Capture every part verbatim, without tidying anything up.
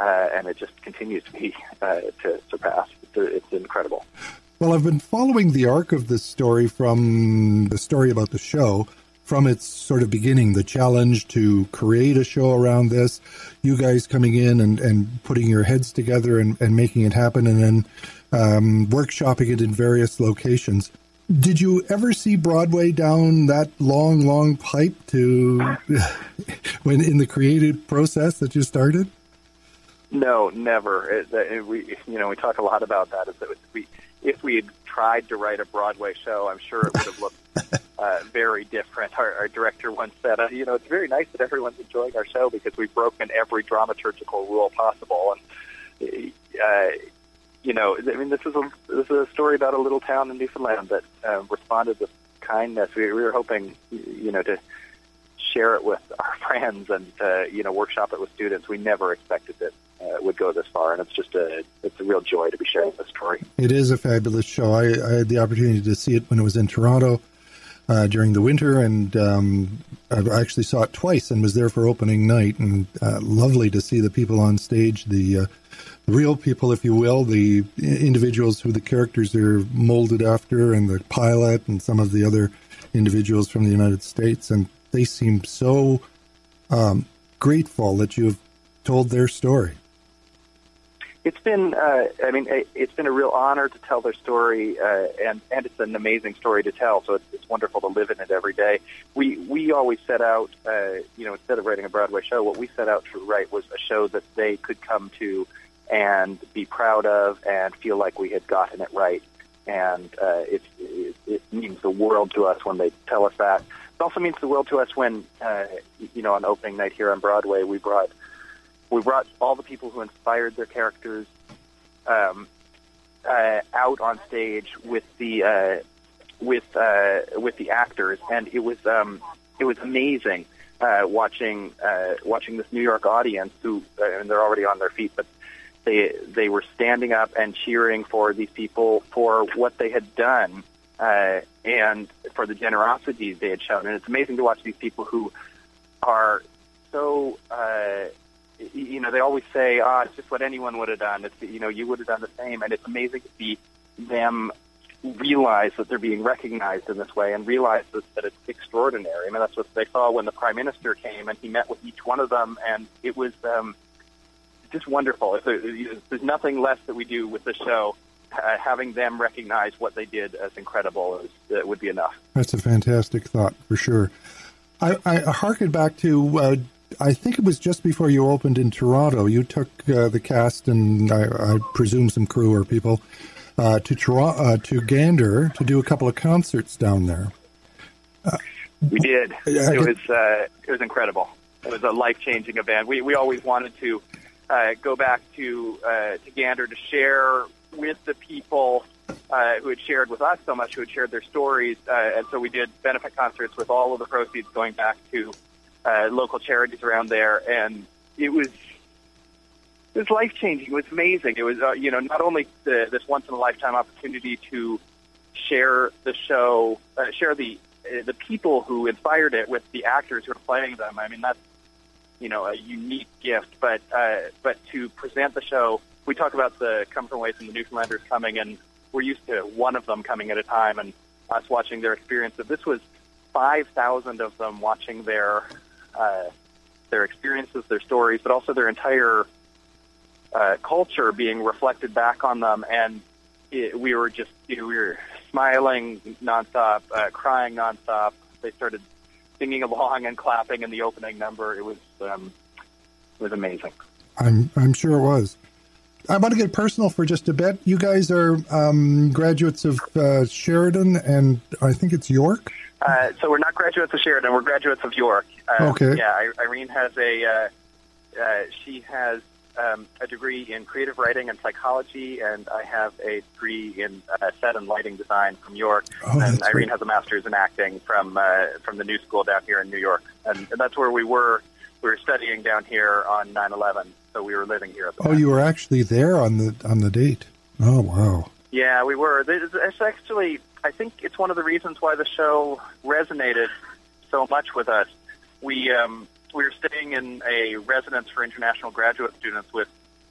uh, and it just continues to be uh, to surpass. It's, it's incredible. Well, I've been following the arc of this story from the story about the show, from its sort of beginning, the challenge to create a show around this, you guys coming in and, and putting your heads together and, and making it happen, and then um, workshopping it in various locations. Did you ever see Broadway down that long, long pipe to when in the creative process that you started? No, never. It, it, we, you know, we talk a lot about that. Is that we, if we had tried to write a Broadway show, I'm sure it would have looked uh, very different. Our, our director once said, uh, "You know, it's very nice that everyone's enjoying our show because we've broken every dramaturgical rule possible." And uh, you know, I mean, this is a this is a story about a little town in Newfoundland that uh, responded with kindness. We, we were hoping, you know, to share it with our friends and uh, you know, workshop it with students. We never expected it uh, would go this far, and it's just a it's a real joy to be sharing this story. It is a fabulous show. I, I had the opportunity to see it when it was in Toronto uh, during the winter, and um, I actually saw it twice and was there for opening night. And uh, lovely to see the people on stage, the uh, the real people, if you will, the individuals who the characters are molded after, and the pilot and some of the other individuals from the United States. And they seem so um, grateful that you've told their story. It's been, uh, I mean, it's been a real honor to tell their story, uh, and, and it's an amazing story to tell, so it's, it's wonderful to live in it every day. We we always set out, uh, you know, instead of writing a Broadway show, what we set out to write was a show that they could come to and be proud of and feel like we had gotten it right. And uh, it, it, it means the world to us when they tell us that. It also means the world to us when, uh, you know, on opening night here on Broadway, we brought we brought all the people who inspired their characters um, uh, out on stage with the uh, with uh, with the actors, and it was um, it was amazing uh, watching uh, watching this New York audience who uh, and they're already on their feet, but they they were standing up and cheering for these people for what they had done. Uh, and for the generosity they had shown. And it's amazing to watch these people who are so, uh, you know, they always say, ah, oh, it's just what anyone would have done. It's, you know, you would have done the same. And it's amazing to see them realize that they're being recognized in this way and realize that, that it's extraordinary. I mean, that's what they saw when the Prime Minister came and he met with each one of them. And it was um, just wonderful. There's nothing less that we do with the show. Uh, having them recognize what they did as incredible is, uh, would be enough. That's a fantastic thought, for sure. I, I harken back to, uh, I think it was just before you opened in Toronto, you took uh, the cast and I, I presume some crew or people uh, to Toronto, uh, to Gander to do a couple of concerts down there. Uh, we did. It was uh, it was incredible. It was a life-changing event. We we always wanted to uh, go back to uh, to Gander to share with the people uh, who had shared with us so much, who had shared their stories. Uh, and so we did benefit concerts with all of the proceeds going back to uh, local charities around there. And it was it was life-changing. It was amazing. It was, uh, you know, not only the, this once-in-a-lifetime opportunity to share the show, uh, share the uh, the people who inspired it with the actors who are playing them. I mean, that's, you know, a unique gift. But uh, but to present the show, we talk about the Come From Ways and the Newfoundlanders coming, and we're used to one of them coming at a time and us watching their experience. But this was five thousand of them watching their uh, their experiences, their stories, but also their entire uh, culture being reflected back on them. And it, we were just, you know, we were smiling nonstop, uh, crying nonstop. They started singing along and clapping in the opening number. It was um, it was amazing. I'm I'm sure it was. I want to get personal for just a bit. You guys are um, graduates of uh, Sheridan, and I think it's York? Uh, so we're not graduates of Sheridan. We're graduates of York. Uh, okay. Yeah, Irene has a, uh, uh, she has um, a degree in creative writing and psychology, and I have a degree in uh, set and lighting design from York. Oh, and Irene right. has a master's in acting from uh, from the New School down here in New York. And, and that's where we were. We were studying down here on nine eleven. So we were living here at the Oh, time. you were actually there on the on the date. Oh, wow. Yeah, we were. It's actually, I think it's one of the reasons why the show resonated so much with us. We um, we were staying in a residence for international graduate students with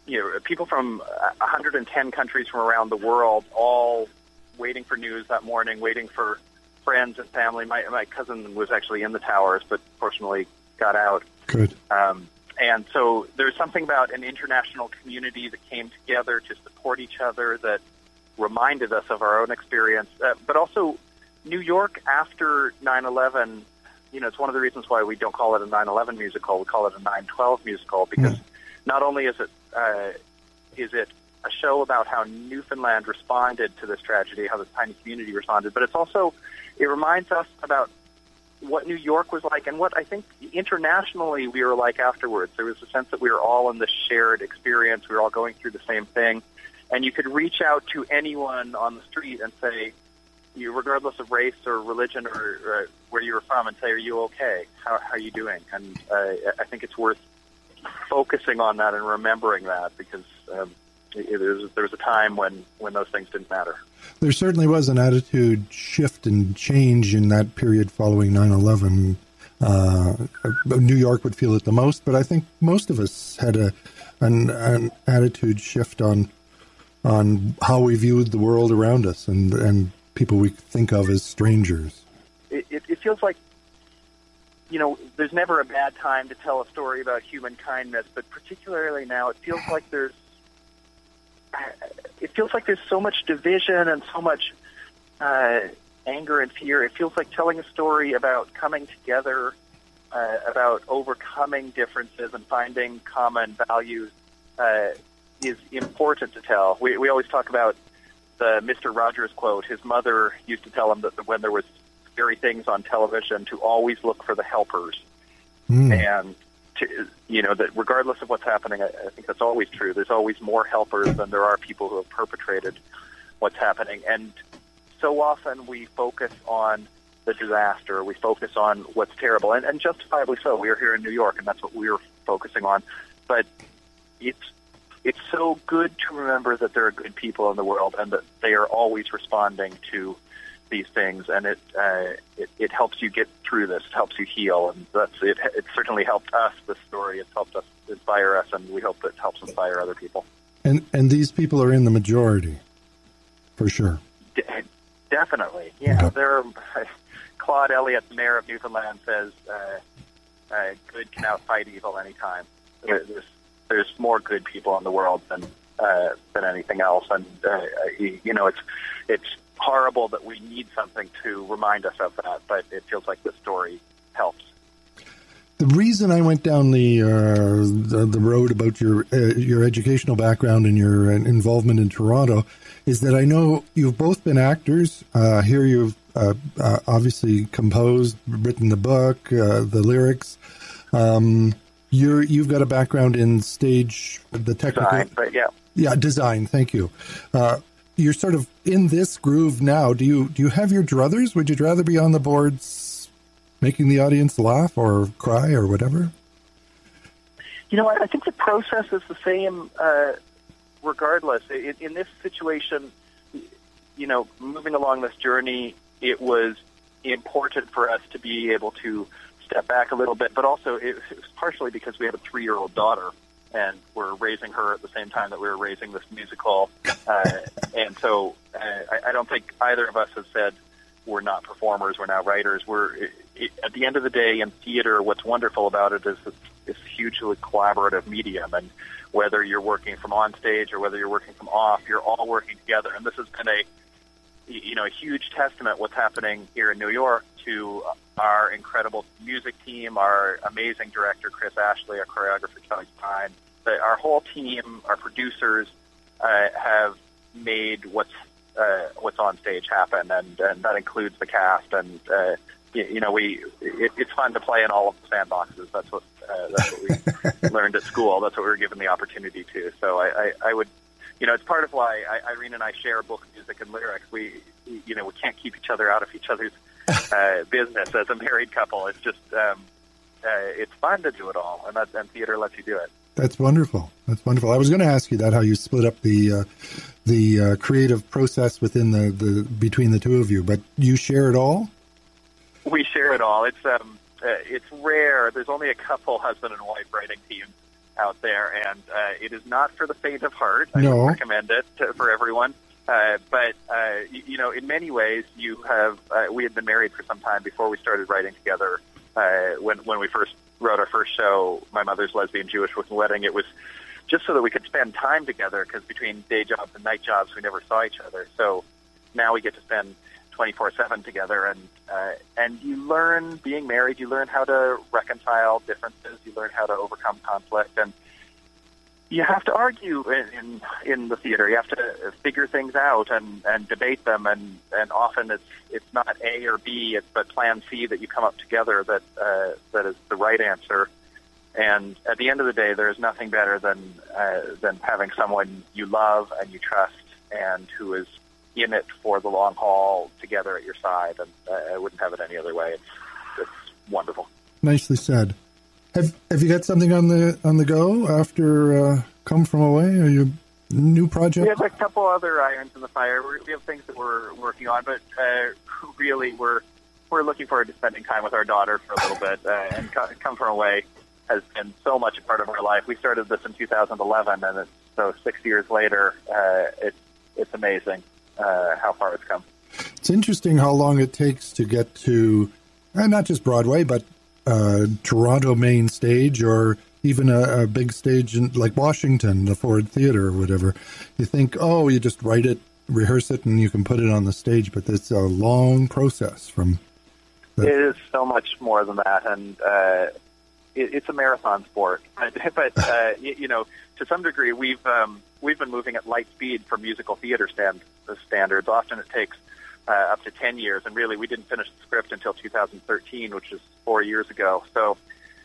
you know, people from one hundred ten countries from around the world, all waiting for news that morning, waiting for friends and family. My my cousin was actually in the towers, but fortunately got out. Good. Um, and so there's something about an international community that came together to support each other that reminded us of our own experience. Uh, but also, New York after nine eleven, you know, it's one of the reasons why we don't call it a nine eleven musical. We call it a nine twelve musical because mm. not only is it uh, is it a show about how Newfoundland responded to this tragedy, how this tiny community responded, but it's also, it reminds us about what New York was like and what I think internationally we were like afterwards. There was a sense that we were all in this shared experience. We were all going through the same thing. And you could reach out to anyone on the street and say, you, regardless of race or religion or, or where you were from, and say, are you okay? How, how are you doing? And uh, I think it's worth focusing on that and remembering that because um, it, it was, there was a time when, when those things didn't matter. There certainly was an attitude shift and change in that period following nine eleven. Uh, New York would feel it the most, but I think most of us had a an, an attitude shift on on how we viewed the world around us and, and people we think of as strangers. It, it, it feels like, you know, there's never a bad time to tell a story about human kindness, but particularly now it feels like there's it feels like there's so much division and so much uh, anger and fear. It feels like telling a story about coming together, uh, about overcoming differences and finding common values uh, is important to tell. We, we always talk about the Mister Rogers quote. His mother used to tell him that when there was scary things on television, to always look for the helpers. Mm. And to, you know, that regardless of what's happening, I, I think that's always true. There's always more helpers than there are people who have perpetrated what's happening. And so often we focus on the disaster. We focus on what's terrible, and, and justifiably so. We are here in New York, and that's what we're focusing on. But it's it's so good to remember that there are good people in the world and that they are always responding to these things, and it, uh, it it helps you get through this. It helps you heal, and that's it. It certainly helped us. This story, it's helped us inspire us, and we hope it helps inspire other people. And and these people are in the majority, for sure. De- definitely, yeah. Okay. There, are, uh, Claude Elliott, the mayor of Newfoundland, says, uh, uh, "Good can outfight evil anytime." There's there's more good people in the world than uh, than anything else, and uh, you know it's it's. horrible that we need something to remind us of that, but it feels like this story helps. The reason I went down the uh, the, the road about your uh, your educational background and your involvement in Toronto is that I know you've both been actors. Uh, here you've uh, uh, obviously composed, written the book, uh, the lyrics. Um, you're you've got a background in stage, the technical, design, but yeah, yeah, design. Thank you. Uh, You're sort of in this groove now. Do you do you have your druthers? Would you rather be on the boards making the audience laugh or cry or whatever? You know, I think the process is the same uh, regardless. In, in this situation, you know, moving along this journey, it was important for us to be able to step back a little bit, but also it was partially because we have a three-year-old daughter, and we're raising her at the same time that we were raising this musical. Uh, and so uh, I, I don't think either of us has said we're not performers, we're not writers. We're it, it, at the end of the day, in theater, what's wonderful about it is it's, it's a hugely collaborative medium. And whether you're working from on stage or whether you're working from off, you're all working together. And this has been a, you know, a huge testament what's happening here in New York to our incredible music team, our amazing director, Chris Ashley, our choreographer, Kelly Stein. Our whole team, our producers, uh, have made what's uh, what's on stage happen, and, and that includes the cast. And uh, you, you know, we it, it's fun to play in all of the sandboxes. That's what uh, that's what we learned at school. That's what we were given the opportunity to. So I, I, I would, you know, it's part of why I, Irene and I share both music and lyrics. We, you know, we can't keep each other out of each other's uh, business as a married couple. It's just um, uh, it's fun to do it all, and that, and theater lets you do it. That's wonderful. That's wonderful. I was going to ask you that, how you split up the uh, the uh, creative process within the, the between the two of you, but you share it all? We share it all. It's um uh, it's rare. There's only a couple husband and wife writing teams out there, and uh, it is not for the faint of heart. I No. would recommend it to, for everyone. Uh, but, uh, you, you know, in many ways, you have, uh, we had been married for some time before we started writing together. Uh, when, when we first wrote our first show, My Mother's Lesbian Jewish Wedding, it was just so that we could spend time together, because between day jobs and night jobs, we never saw each other. So now we get to spend twenty-four seven together, and uh, and you learn, being married, you learn how to reconcile differences, you learn how to overcome conflict, and you have to argue in, in in the theater. You have to figure things out and, and debate them, and, and often it's it's not A or B, it's but Plan C that you come up together that uh, that is the right answer. And at the end of the day, there is nothing better than uh, than having someone you love and you trust, and who is in it for the long haul together at your side. And uh, I wouldn't have it any other way. It's, it's wonderful. Nicely said. Have Have you got something on the on the go after uh, Come From Away? Are you new project? We have a couple other irons in the fire. We're, we have things that we're working on, but uh, really we're we're looking forward to spending time with our daughter for a little bit. Uh, and Come From Away has been so much a part of our life. We started this in two thousand eleven, and it's, so six years later, uh, it's it's amazing uh, how far it's come. It's interesting how long it takes to get to, uh, not just Broadway, but uh, Toronto main stage, or even a, a big stage in, like Washington, the Ford Theatre or whatever. You think, oh, you just write it, rehearse it, and you can put it on the stage, but it's a long process. From the- It is so much more than that, and uh, it, it's a marathon sport. But uh, you, you know, to some degree, we've um, we've been moving at light speed for musical theater stand, standards. Often it takes uh, up to ten years, and really, we didn't finish the script until two thousand thirteen, which is four years ago. So,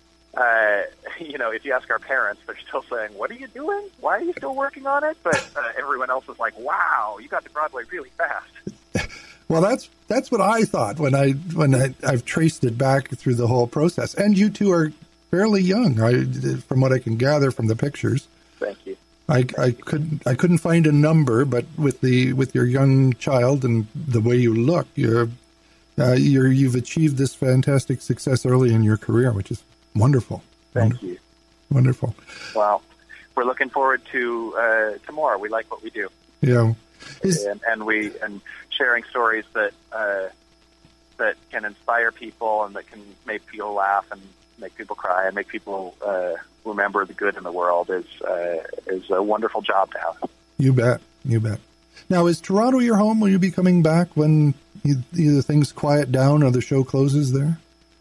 uh, you know, if you ask our parents, they're still saying, "What are you doing? Why are you still working on it?" But uh, everyone else is like, "Wow, you got to Broadway really fast." Well, that's that's what I thought when I when I, I've traced it back through the whole process. And you two are fairly young, I, from what I can gather from the pictures. Thank you. I, I couldn't I couldn't find a number, but with the with your young child and the way you look, you're, uh, you're you've achieved this fantastic success early in your career, which is wonderful. Thank wonderful. you. Wonderful. Well, we're looking forward to uh, to more. We like what we do. Yeah. Is, and, and we and sharing stories that uh, that can inspire people and that can make people laugh and make people cry and make people uh, remember the good in the world is uh, is a wonderful job to have. You bet. You bet. Now, is Toronto your home? Will you be coming back when either things quiet down or the show closes there?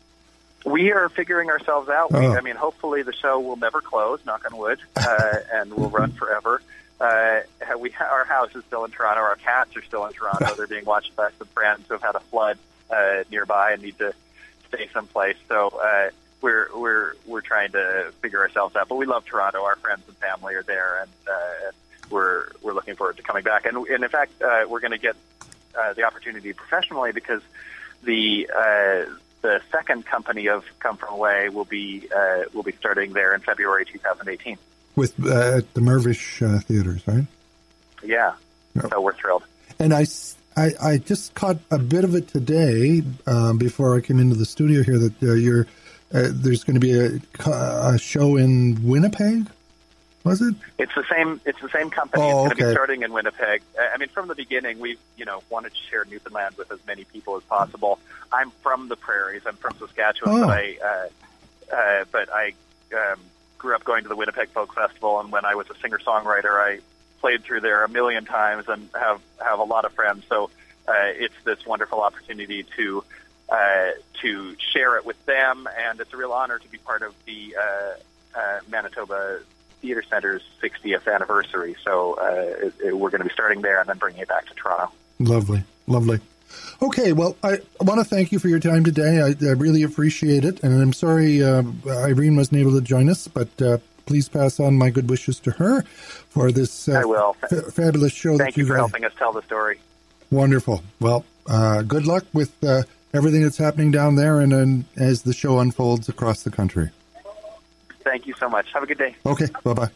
We are figuring ourselves out. Oh. We, I mean, hopefully the show will never close, knock on wood, uh, and will run forever. Uh, we our house is still in Toronto. Our cats are still in Toronto. They're being watched by some friends who have had a flood uh, nearby and need to stay someplace. So uh, we're we're we're trying to figure ourselves out. But we love Toronto. Our friends and family are there, and uh, we're we're looking forward to coming back. And, and in fact, uh, we're going to get uh, the opportunity professionally because the uh, the second company of Come From Away will be uh, will be starting there in February twenty eighteen. With uh, at the Mirvish uh, theaters, right? Yeah, yeah. So we're thrilled. And I, I, I just caught a bit of it today um, before I came into the studio here that uh, you're uh, there's going to be a, a show in Winnipeg. Was it? It's the same. It's the same company. Oh, it's going to okay. be starting in Winnipeg. I mean, from the beginning, we've you know wanted to share Newfoundland with as many people as possible. I'm from the prairies. I'm from Saskatchewan, Oh. but I, uh, uh, but I um, grew up going to the Winnipeg Folk Festival, and when I was a singer-songwriter, I played through there a million times and have have a lot of friends. So uh, it's this wonderful opportunity to uh, to share it with them, and it's a real honor to be part of the uh, uh, Manitoba Theatre Centre's sixtieth anniversary. So uh, it, it, we're going to be starting there and then bringing it back to Toronto. Lovely, lovely. Okay, well, I want to thank you for your time today. I, I really appreciate it, and I'm sorry uh, Irene wasn't able to join us, but uh, please pass on my good wishes to her for this uh, I will. F- fabulous show. Thank that you for guys... helping us tell the story. Wonderful. Well, uh, good luck with uh, everything that's happening down there and, and as the show unfolds across the country. Thank you so much. Have a good day. Okay, bye-bye.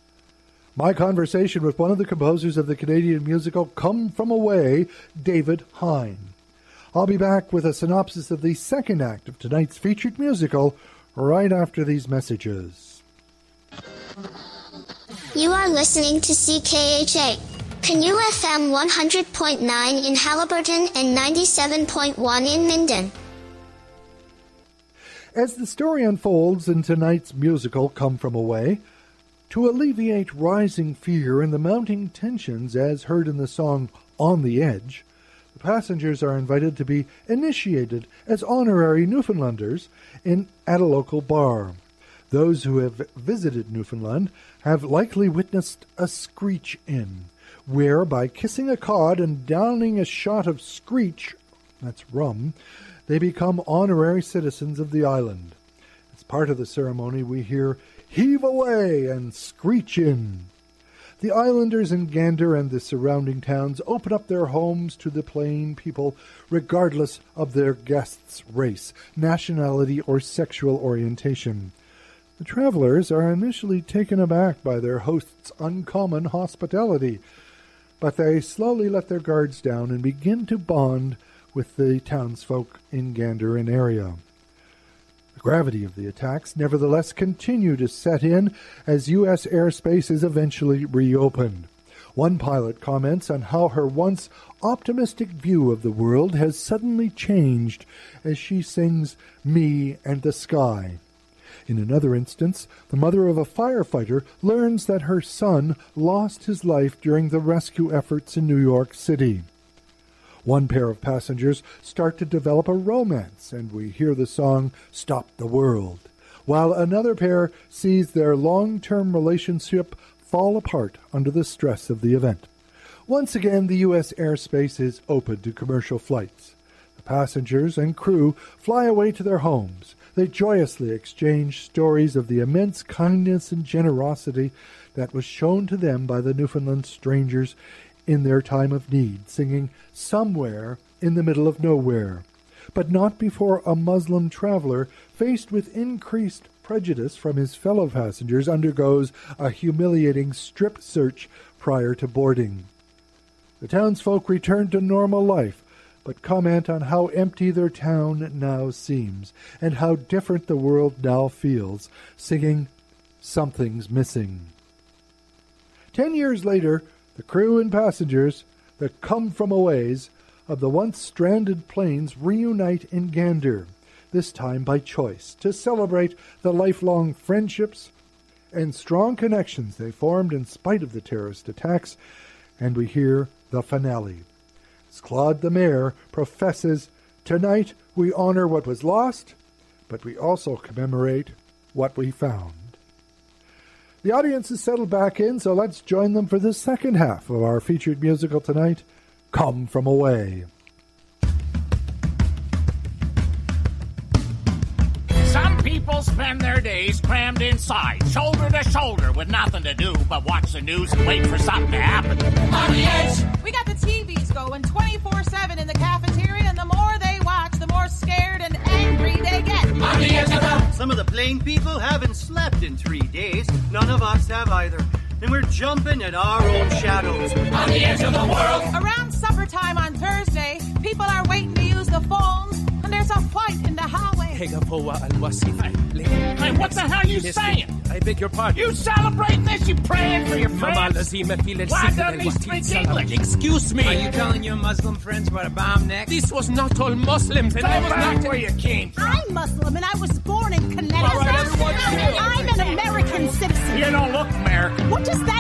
My conversation with one of the composers of the Canadian musical Come From Away, David Hein. I'll be back with a synopsis of the second act of tonight's featured musical right after these messages. You are listening to C K H A, Canoe F M one hundred point nine in Halliburton and ninety-seven point one in Minden. As the story unfolds in tonight's musical Come From Away, to alleviate rising fear and the mounting tensions as heard in the song On the Edge, the passengers are invited to be initiated as honorary Newfoundlanders in at a local bar. Those who have visited Newfoundland have likely witnessed a screech-in, where by kissing a cod and downing a shot of screech, that's rum, they become honorary citizens of the island. As part of the ceremony, we hear heave away and screech in. The islanders in Gander and the surrounding towns open up their homes to the plain people regardless of their guests' race, nationality, or sexual orientation. The travelers are initially taken aback by their hosts' uncommon hospitality, but they slowly let their guards down and begin to bond with the townsfolk in Gander and area. The gravity of the attacks nevertheless continue to set in as U S airspace is eventually reopened. One pilot comments on how her once optimistic view of the world has suddenly changed as she sings Me and the Sky. In another instance, the mother of a firefighter learns that her son lost his life during the rescue efforts in New York City. One pair of passengers start to develop a romance, and we hear the song Stop the World, while another pair sees their long-term relationship fall apart under the stress of the event. Once again, the U S airspace is open to commercial flights. The passengers and crew fly away to their homes. They joyously exchange stories of the immense kindness and generosity that was shown to them by the Newfoundland strangers in their time of need, singing Somewhere in the Middle of Nowhere, but not before a Muslim traveler, faced with increased prejudice from his fellow passengers, undergoes a humiliating strip search prior to boarding. The townsfolk return to normal life, but comment on how empty their town now seems, and how different the world now feels, singing Something's Missing. Ten years later, the crew and passengers that come from a ways of the once stranded planes reunite in Gander, this time by choice, to celebrate the lifelong friendships and strong connections they formed in spite of the terrorist attacks, and we hear the finale. As Claude the Mayor professes, tonight we honor what was lost, but we also commemorate what we found. The audience is settled back in, so let's join them for the second half of our featured musical tonight, Come From Away. Some people spend their days crammed inside, shoulder to shoulder, with nothing to do but watch the news and wait for something to happen. On the edge! We got the T Vs going twenty-four seven in the cafeteria, and the more they watch, the more scared and angry they get. On the edge of the... Some of the plain people haven't slept in three days. None of us have either. And we're jumping at our own shadows. On the edge of the world! Around supper time on Thursday, people are waiting to use the phones, and there's a fight in the hallway. Hey, what the hell are you saying? I beg your pardon. You celebrating this? You praying for your friends? Why doesn't he speak English? Excuse me. Are you telling your Muslim friends about a bomb next? This was not all Muslims. Go back where you came from. I'm Muslim, and I was born in Connecticut. All right, everyone, chill. I'm an American citizen. You don't look American. What does that